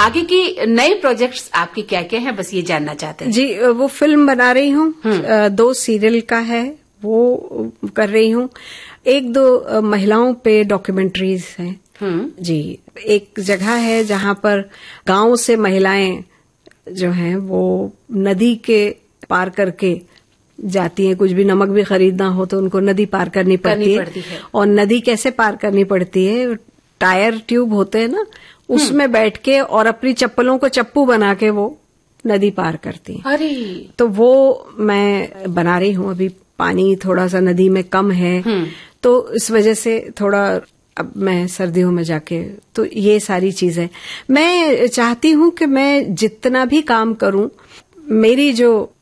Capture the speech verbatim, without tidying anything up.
आगे की नए प्रोजेक्ट्स आपके क्या क्या हैं, बस ये जानना चाहते हैं। जी, वो फिल्म बना रही हूँ, दो सीरियल का है वो कर रही हूँ, एक दो महिलाओं पे डॉक्यूमेंट्रीज हैं। जी, एक जगह है जहाँ पर गांव से महिलाएं जो हैं वो नदी के पार करके जाती हैं, कुछ भी नमक भी खरीदना हो तो उनको नदी पार करनी पड़ती, करनी पड़ती है।, है और नदी कैसे पार करनी पड़ती है, टायर ट्यूब होते हैं ना, उसमें बैठ के और अपनी चप्पलों को चप्पू बना के वो नदी पार करती हैं। अरे, तो वो मैं बना रही हूँ। अभी पानी थोड़ा सा नदी में कम है तो इस वजह से थोड़ा अब मैं सर्दियों में जाके, तो ये सारी चीजें मैं चाहती हूँ कि मैं जितना भी काम करूँ, मेरी जो